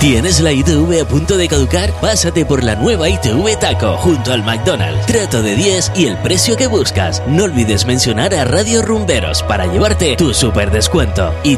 ¿Tienes la ITV a punto de caducar? Pásate por la nueva ITV Taco junto al McDonald's. Trato de 10 y el precio que buscas. No olvides mencionar a Radio Rumberos para llevarte tu super descuento.